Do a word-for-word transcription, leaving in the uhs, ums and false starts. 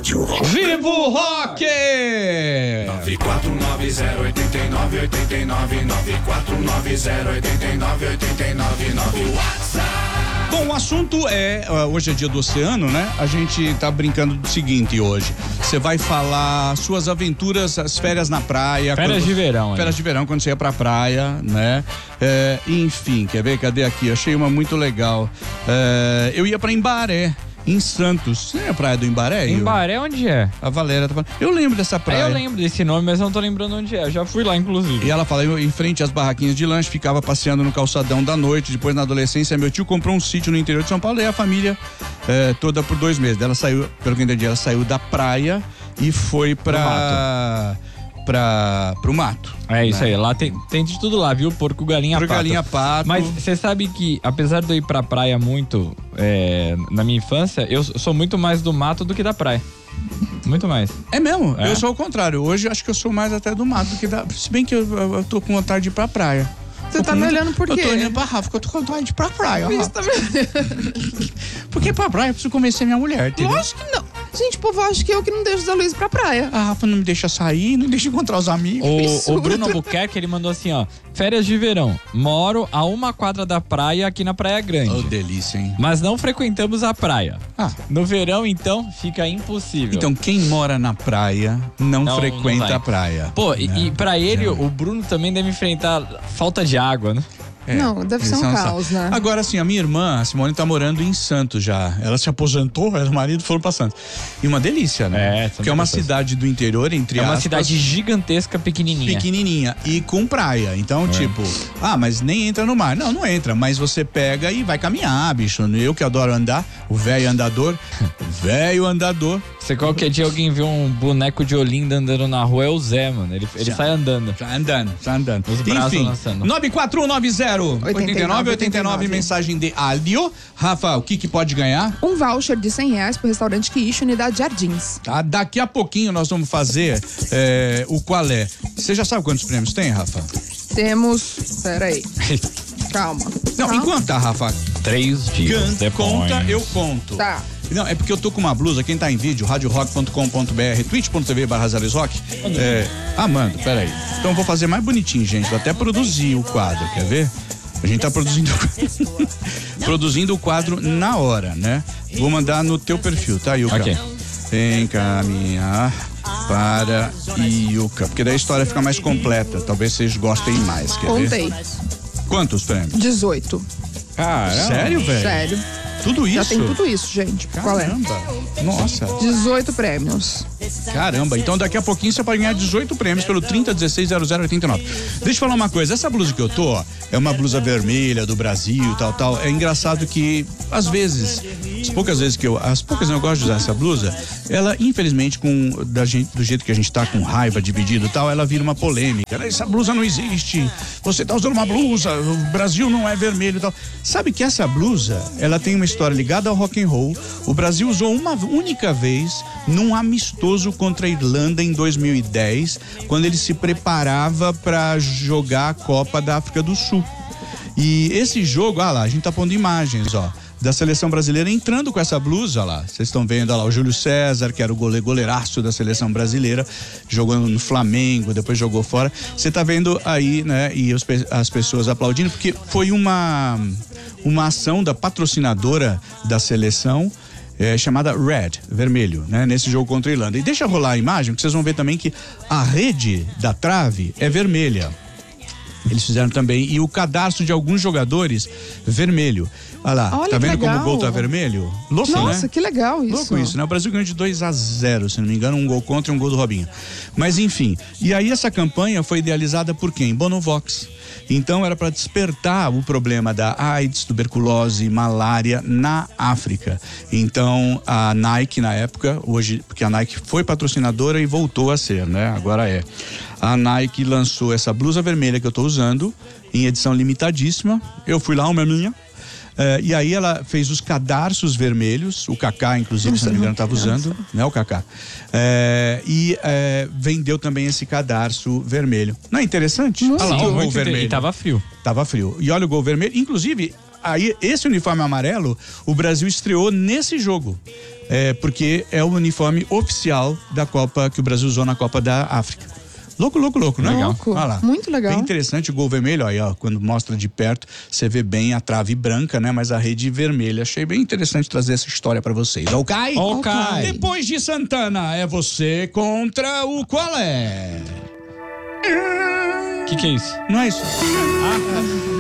Rádio Rock. Vivo Rock! nove quatro nove zero oito nove oito nove nove quatro nove zero oito nove oito nove nove WhatsApp. Bom, o assunto é, hoje é dia do oceano, né? A gente tá brincando do seguinte hoje. Você vai falar suas aventuras, as férias na praia. Férias quando, de verão. Férias de verão, quando você ia pra praia, né? É, enfim, quer ver? Cadê aqui? Achei uma muito legal. É, eu ia pra Embaré, em Santos. Você é a praia do Embaré? Embaré, onde é? A Valéria tá falando. Eu lembro dessa praia. Eu lembro desse nome, mas não tô lembrando onde é. Eu já fui lá, inclusive. E ela fala, eu, em frente às barraquinhas de lanche, ficava passeando no calçadão da noite. Depois, na adolescência, meu tio comprou um sítio no interior de São Paulo e a família é, toda por dois meses. Ela saiu, pelo que eu entendi, ela saiu da praia e foi pra... Pra, pro mato. É isso, né? aí, lá tem, tem de tudo lá, viu? Porco, galinha, Porco, pato. galinha, pato. Mas você sabe que, apesar de eu ir pra praia muito é, na minha infância, eu sou muito mais do mato do que da praia. Muito mais. É mesmo? É. Eu sou o contrário. Hoje eu acho que eu sou mais até do mato do que da... Se bem que eu, eu, eu tô com vontade de ir pra praia. Você tá me olhando por quê? Eu tô olhando pra Rafa, porque eu tô com vontade de ir pra praia. Isso tá me olhando. Porque pra praia eu preciso convencer minha mulher, entendeu? Lógico que não. Gente, o povo acha que eu que não deixo o Zé Luiz pra praia. A Rafa não me deixa sair, não deixa encontrar os amigos. O, o Bruno Albuquerque, ele mandou assim, ó. Férias de verão. Moro a uma quadra da praia aqui na Praia Grande. Oh, delícia, hein? Mas não frequentamos a praia. Ah. No verão, então, fica impossível. Então, quem mora na praia não, Não, frequenta não vai. a praia. Pô, né? e, e pra ele, o Bruno também deve enfrentar falta de água, né? É, Não, deve ser eles um são- caos, né? Agora, assim, a minha irmã, a Simone, tá morando em Santos já. Ela se aposentou, ela e o marido foram pra Santos. E uma delícia, né? É, Porque é uma gostoso. cidade do interior, entre É uma aspas, cidade gigantesca, pequenininha. pequenininha e com praia. Então, É. tipo, ah, mas nem entra no mar. Não, não entra, mas você pega e vai caminhar, bicho. Eu que adoro andar, o velho andador, o velho andador. Se qualquer dia alguém vê um boneco de Olinda andando na rua, é o Zé, mano. Ele, ele Já. sai andando. Tá andando, tá andando. Os braços Enfim, lançando. nove quatro um nove zero oito nove oito nove, mensagem de áudio. Rafa, o que que pode ganhar? Um voucher de cem reais pro restaurante Quiche, Unidade Jardins. Tá, daqui a pouquinho nós vamos fazer é, o qual é. Você já sabe quantos prêmios tem, Rafa? Temos... Pera aí. Calma. Não, Calma. enquanto tá, Rafa, Três dias can- depois. conta, eu conto. Tá. Não, é porque eu tô com uma blusa, quem tá em vídeo, rádio rock ponto com ponto b r, twitch ponto t v barra zero rock. É, ah, mando, peraí. Então eu vou fazer mais bonitinho, gente. Vou até produzir o quadro, quer ver? A gente tá produzindo produzindo o quadro na hora, né? Vou mandar no teu perfil, tá, Yuka? Ok. Encaminhar para Yuka, porque daí a história fica mais completa. Talvez vocês gostem mais, quer ver? Contei. Quantos prêmios? dezoito. Caramba. Sério, velho? Sério. Tudo isso? Já tem tudo isso, gente. Qual é? Caramba. Nossa. dezoito prêmios. Caramba, então daqui a pouquinho você pode ganhar dezoito prêmios pelo trinta dezesseis zero zero oitenta e nove. Deixa eu falar uma coisa, essa blusa que eu tô, ó, é uma blusa vermelha do Brasil, tal, tal. É engraçado que, às vezes, as poucas vezes que eu, as poucas vezes eu gosto de usar essa blusa, ela, infelizmente, com, da gente, do jeito que a gente tá, com raiva, dividido e tal, ela vira uma polêmica. Essa blusa não existe, você tá usando uma blusa, o Brasil não é vermelho e tal. Sabe que essa blusa, ela tem uma história ligada ao rock and roll. O Brasil usou uma única vez num amistoso contra a Irlanda em dois mil e dez, quando ele se preparava para jogar a Copa da África do Sul. E esse jogo, ah lá, a gente tá pondo imagens, ó, da seleção brasileira entrando com essa blusa, ó lá. Vocês estão vendo, ó lá, o Júlio César, que era o gole, goleiraço da seleção brasileira, jogando no Flamengo, depois jogou fora. Você tá vendo aí, né, e os, as pessoas aplaudindo, porque foi uma, uma ação da patrocinadora da seleção, É, chamada Red, vermelho, né? Nesse jogo contra a Irlanda. E deixa rolar a imagem, que vocês vão ver também que a rede da trave é vermelha. Eles fizeram também, e o cadarço de alguns jogadores vermelho. Olha lá, Olha, tá que vendo como o legal. gol tá vermelho? Louco, Nossa, né? que legal isso. Louco isso, né? O Brasil ganhou de dois a zero, se não me engano, um gol contra e um gol do Robinho. Mas enfim, e aí essa campanha foi idealizada por quem? Bonovox. Então era para despertar o problema da AIDS, tuberculose, malária na África. Então a Nike na época, hoje, porque a Nike foi patrocinadora e voltou a ser, né? Agora é. A Nike lançou essa blusa vermelha que eu tô usando em edição limitadíssima. Eu fui lá, uma minha. Uh, e aí ela fez os cadarços vermelhos, o Kaká, inclusive, Nossa, se não me engano, não, estava usando, né, o Kaká. Uh, e uh, vendeu também esse cadarço vermelho. Não é interessante? Muito. Olha lá, ó, o gol Muito vermelho. E tava frio. Tava frio. E olha o gol vermelho. Inclusive, aí esse uniforme amarelo, o Brasil estreou nesse jogo. é, porque é o uniforme oficial da Copa que o Brasil usou na Copa da África. Louco, louco, louco, né? Legal. Louco. Olha lá. Muito legal. Bem interessante o gol vermelho, aí, ó, quando mostra de perto, você vê bem a trave branca, né? Mas a rede vermelha. Achei bem interessante trazer essa história pra vocês. Ok? Ok. Depois de Santana, é você contra o qual é? O que, que é isso? Não é isso? Ah,